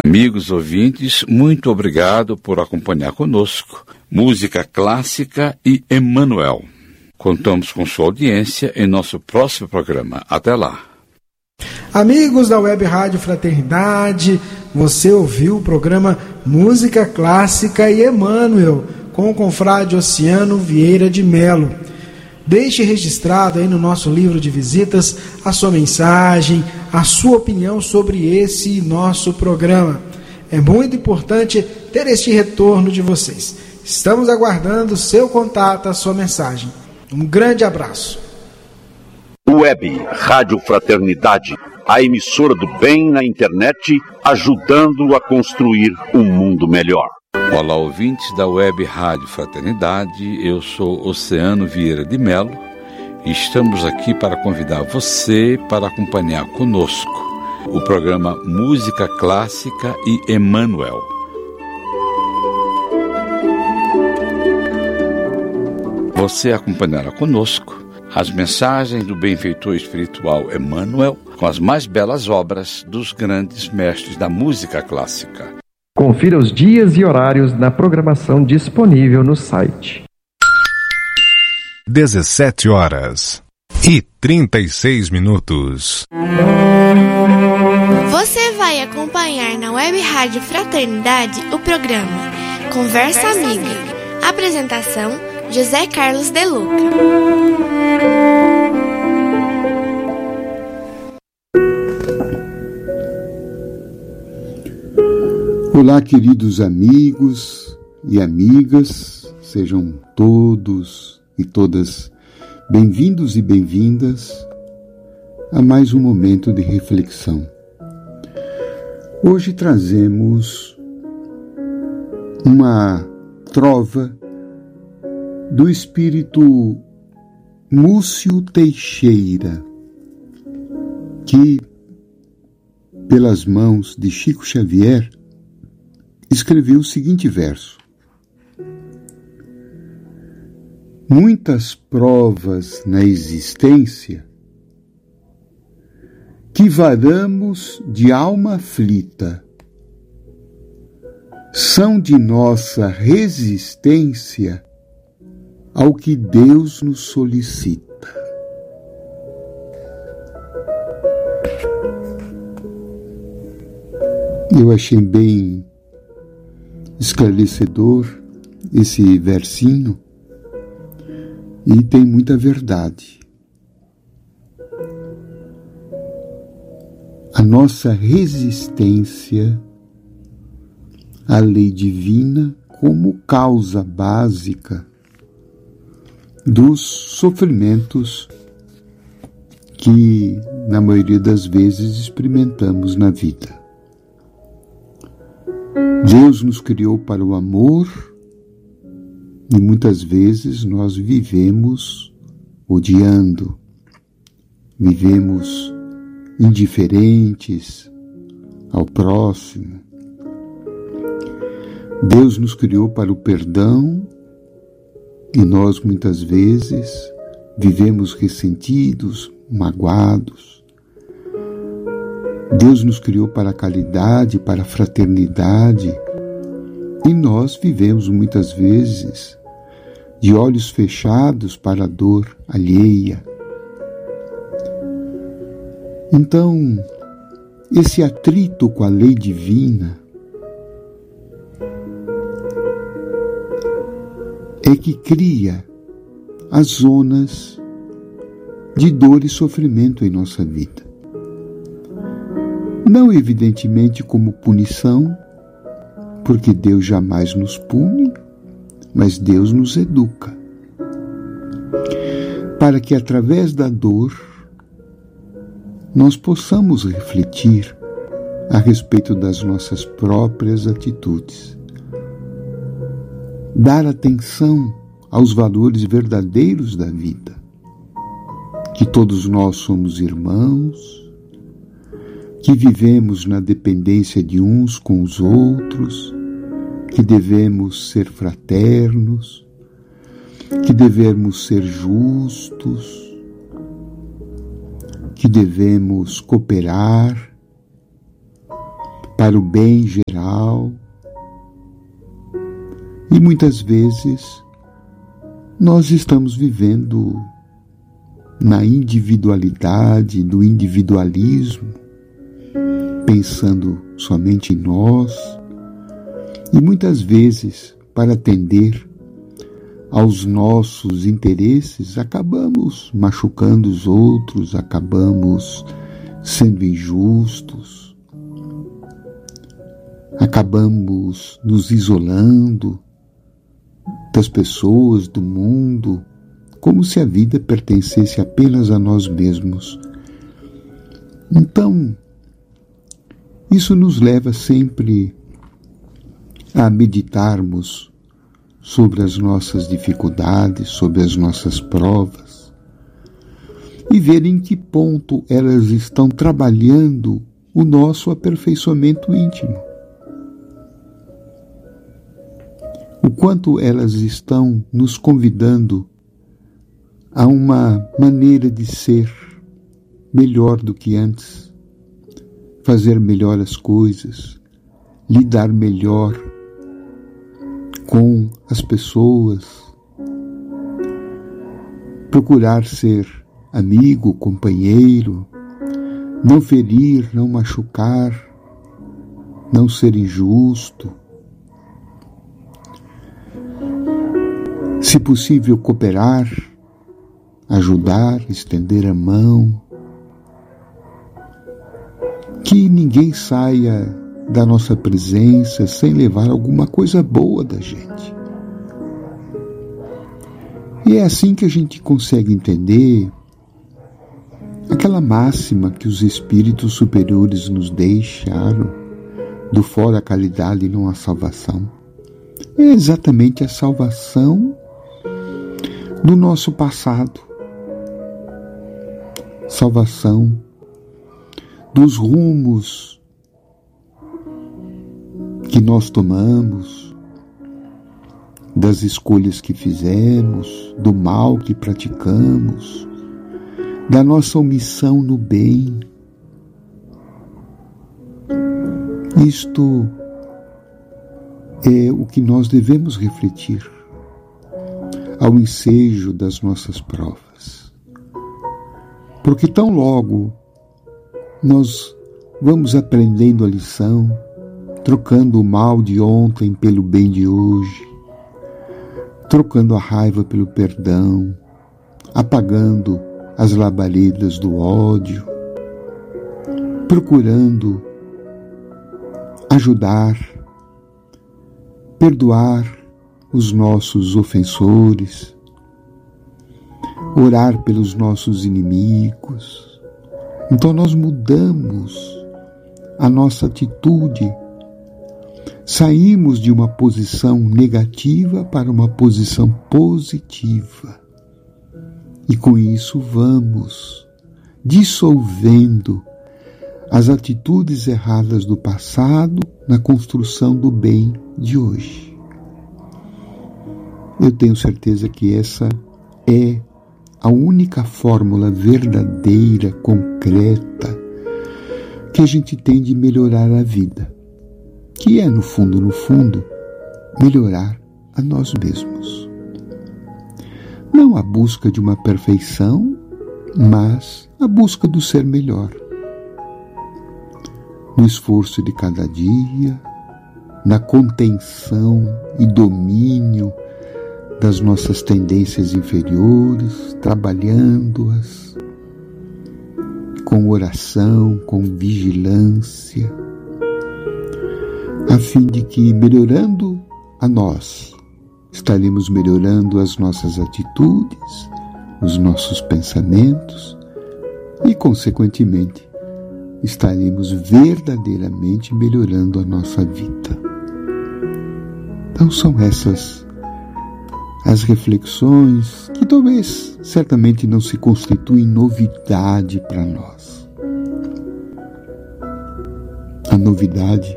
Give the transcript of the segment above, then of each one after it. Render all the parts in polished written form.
Amigos ouvintes, muito obrigado por acompanhar conosco Música Clássica e Emmanuel. Contamos com sua audiência em nosso próximo programa. Até lá. Amigos da Web Rádio Fraternidade, você ouviu o programa Música Clássica e Emmanuel, com o confrade Oceano Vieira de Melo. Deixe registrado aí no nosso livro de visitas a sua mensagem, a sua opinião sobre esse nosso programa. É muito importante ter este retorno de vocês. Estamos aguardando o seu contato, a sua mensagem. Um grande abraço. Web Rádio Fraternidade, a emissora do bem na internet, ajudando a construir um mundo melhor. Olá, ouvintes da Web Rádio Fraternidade, eu sou Oceano Vieira de Melo e estamos aqui para convidar você para acompanhar conosco o programa Música Clássica e Emmanuel. Você acompanhará conosco as mensagens do benfeitor espiritual Emmanuel com as mais belas obras dos grandes mestres da música clássica. Confira os dias e horários na programação disponível no site. 17h36. Você vai acompanhar na Web Rádio Fraternidade o programa Conversa Amiga. Apresentação: José Carlos de Luca. Olá, queridos amigos e amigas, sejam todos e todas bem-vindos e bem-vindas a mais um momento de reflexão. Hoje trazemos uma trova do espírito Múcio Teixeira, que, pelas mãos de Chico Xavier, escreveu o seguinte verso: muitas provas na existência que varamos de alma aflita são de nossa resistência ao que Deus nos solicita. Eu achei bem esclarecedor esse versinho e tem muita verdade. A nossa resistência à lei divina como causa básica dos sofrimentos que, na maioria das vezes, experimentamos na vida. Deus nos criou para o amor e muitas vezes nós vivemos odiando, vivemos indiferentes ao próximo. Deus nos criou para o perdão e nós muitas vezes vivemos ressentidos, magoados. Deus nos criou para a caridade, para a fraternidade, e nós vivemos muitas vezes de olhos fechados para a dor alheia. Então, esse atrito com a lei divina é que cria as zonas de dor e sofrimento em nossa vida. Não evidentemente como punição, porque Deus jamais nos pune, mas Deus nos educa, para que através da dor nós possamos refletir a respeito das nossas próprias atitudes, dar atenção aos valores verdadeiros da vida, que todos nós somos irmãos, que vivemos na dependência de uns com os outros, que devemos ser fraternos, que devemos ser justos, que devemos cooperar para o bem geral. E muitas vezes nós estamos vivendo na individualidade, no individualismo, pensando somente em nós, e muitas vezes, para atender aos nossos interesses, acabamos machucando os outros, acabamos sendo injustos, acabamos nos isolando das pessoas, do mundo, como se a vida pertencesse apenas a nós mesmos. Então, isso nos leva sempre a meditarmos sobre as nossas dificuldades, sobre as nossas provas, e ver em que ponto elas estão trabalhando o nosso aperfeiçoamento íntimo. O quanto elas estão nos convidando a uma maneira de ser melhor do que antes, fazer melhor as coisas, lidar melhor com as pessoas, procurar ser amigo, companheiro, não ferir, não machucar, não ser injusto. Se possível, cooperar, ajudar, estender a mão. Que ninguém saia da nossa presença sem levar alguma coisa boa da gente. E é assim que a gente consegue entender aquela máxima que os espíritos superiores nos deixaram, do fora a caridade e não a salvação. É exatamente a salvação do nosso passado, salvação dos rumos que nós tomamos, das escolhas que fizemos, do mal que praticamos, da nossa omissão no bem. Isto é o que nós devemos refletir ao ensejo das nossas provas. Porque tão logo nós vamos aprendendo a lição, trocando o mal de ontem pelo bem de hoje, trocando a raiva pelo perdão, apagando as labaredas do ódio, procurando ajudar, perdoar os nossos ofensores, orar pelos nossos inimigos. Então nós mudamos a nossa atitude, saímos de uma posição negativa para uma posição positiva. E com isso vamos dissolvendo as atitudes erradas do passado na construção do bem de hoje. Eu tenho certeza que essa é a única fórmula verdadeira, concreta, que a gente tem de melhorar a vida, que é, no fundo, melhorar a nós mesmos. Não a busca de uma perfeição, mas a busca do ser melhor. No esforço de cada dia, na contenção e domínio das nossas tendências inferiores, trabalhando-as com oração, com vigilância, a fim de que, melhorando a nós, estaremos melhorando as nossas atitudes, os nossos pensamentos e, consequentemente, estaremos verdadeiramente melhorando a nossa vida. Então são essas as reflexões que talvez, certamente, não se constituem novidade para nós. A novidade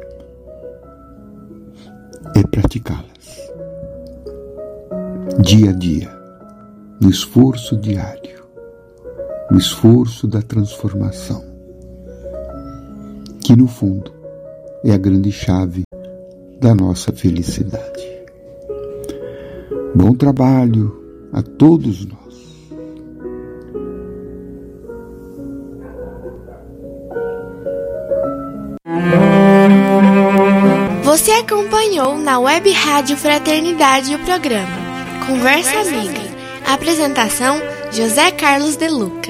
é praticá-las dia a dia, no esforço diário, no esforço da transformação, que no fundo é a grande chave da nossa felicidade. Bom trabalho a todos nós. Você acompanhou na Web Rádio Fraternidade o programa Conversa Amiga. Apresentação: José Carlos de Luca.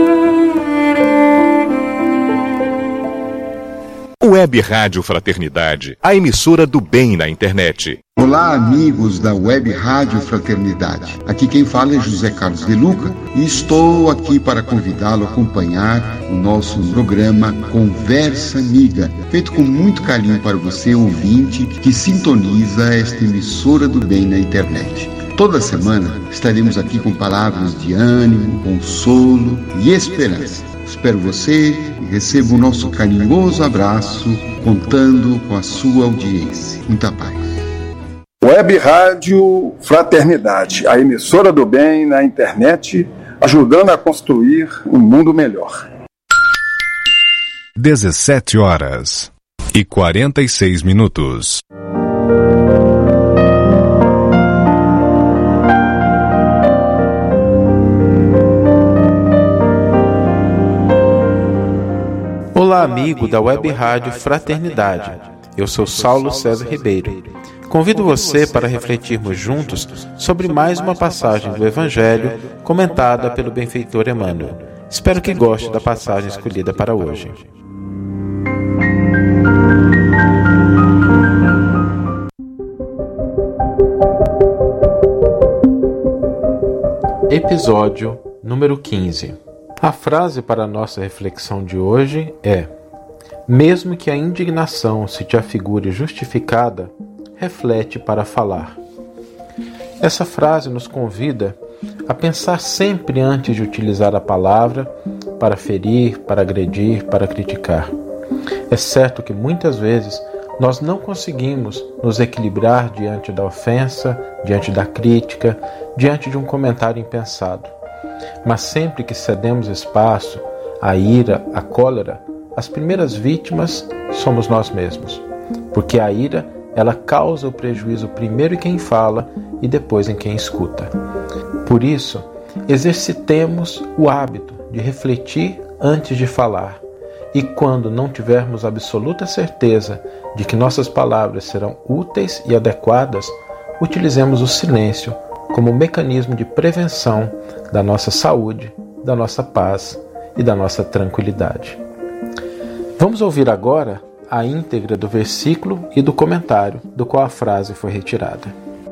Web Rádio Fraternidade, a emissora do bem na internet. Olá, amigos da Web Rádio Fraternidade. Aqui quem fala é José Carlos de Luca e estou aqui para convidá-lo a acompanhar o nosso programa Conversa Amiga, feito com muito carinho para você, ouvinte, que sintoniza esta emissora do bem na internet. Toda semana estaremos aqui com palavras de ânimo, consolo e esperança. Espero você e receba o nosso carinhoso abraço, contando com a sua audiência. Muita paz. Web Rádio Fraternidade, a emissora do bem na internet, ajudando a construir um mundo melhor. 17h46. Olá, amigo da Web Rádio Fraternidade. Eu sou Saulo César Ribeiro. Convido você para refletirmos juntos sobre mais uma passagem do Evangelho comentada pelo benfeitor Emmanuel. Espero que goste da passagem escolhida para hoje. Episódio número 15. A frase para a nossa reflexão de hoje é: mesmo que a indignação se te afigure justificada, reflete para falar. Essa frase nos convida a pensar sempre antes de utilizar a palavra para ferir, para agredir, para criticar. É certo que muitas vezes nós não conseguimos nos equilibrar diante da ofensa, diante da crítica, diante de um comentário impensado. Mas sempre que cedemos espaço à ira, à cólera, as primeiras vítimas somos nós mesmos. Porque a ira, ela causa o prejuízo primeiro em quem fala e depois em quem escuta. Por isso, exercitemos o hábito de refletir antes de falar. E quando não tivermos absoluta certeza de que nossas palavras serão úteis e adequadas, utilizemos o silêncio como mecanismo de prevenção da nossa saúde, da nossa paz e da nossa tranquilidade. Vamos ouvir agora a íntegra do versículo e do comentário do qual a frase foi retirada.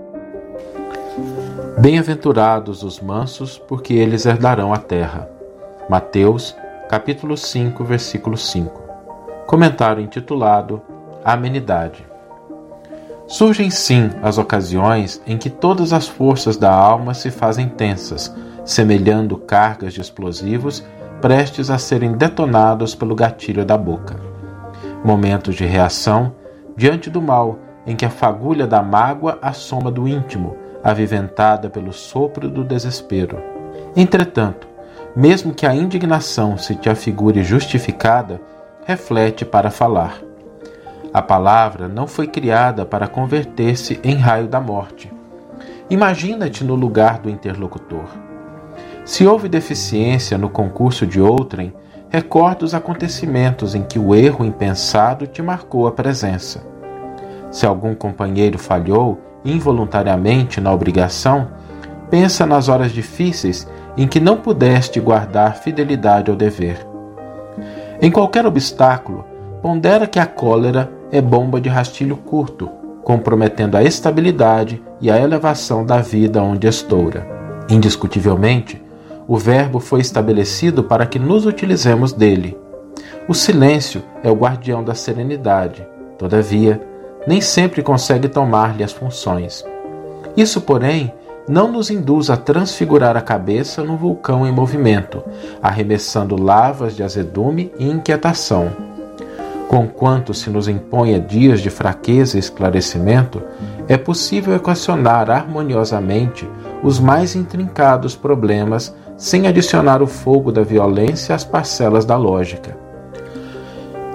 Bem-aventurados os mansos, porque eles herdarão a terra. Mateus, capítulo 5, versículo 5. Comentário intitulado Amenidade. Surgem sim as ocasiões em que todas as forças da alma se fazem tensas, semelhando cargas de explosivos prestes a serem detonados pelo gatilho da boca. Momentos de reação diante do mal em que a fagulha da mágoa assoma do íntimo, aviventada pelo sopro do desespero. Entretanto, mesmo que a indignação se te afigure justificada, reflete para falar. A palavra não foi criada para converter-se em raio da morte. Imagina-te no lugar do interlocutor. Se houve deficiência no concurso de outrem, recorda os acontecimentos em que o erro impensado te marcou a presença. Se algum companheiro falhou involuntariamente na obrigação, pensa nas horas difíceis em que não pudeste guardar fidelidade ao dever. Em qualquer obstáculo, pondera que a cólera é bomba de rastilho curto, comprometendo a estabilidade e a elevação da vida onde estoura. Indiscutivelmente, o verbo foi estabelecido para que nos utilizemos dele. O silêncio é o guardião da serenidade. Todavia, nem sempre consegue tomar-lhe as funções. Isso, porém, não nos induz a transfigurar a cabeça no vulcão em movimento, arremessando lavas de azedume e inquietação. Conquanto se nos imponha dias de fraqueza e esclarecimento, é possível equacionar harmoniosamente os mais intrincados problemas sem adicionar o fogo da violência às parcelas da lógica.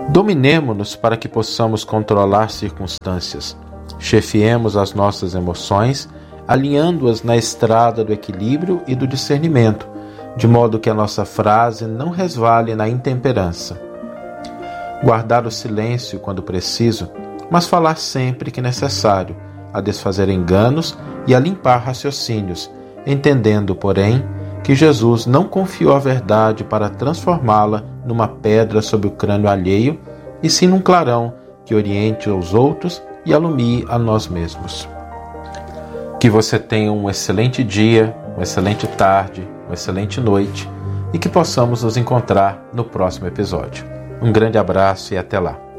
Dominemo-nos para que possamos controlar circunstâncias. Chefiemos as nossas emoções, alinhando-as na estrada do equilíbrio e do discernimento, de modo que a nossa frase não resvale na intemperança. Guardar o silêncio quando preciso, mas falar sempre que necessário, a desfazer enganos e a limpar raciocínios, entendendo, porém, que Jesus não confiou a verdade para transformá-la numa pedra sob o crânio alheio, e sim num clarão que oriente aos outros e alumie a nós mesmos. Que você tenha um excelente dia, uma excelente tarde, uma excelente noite, e que possamos nos encontrar no próximo episódio. Um grande abraço e até lá.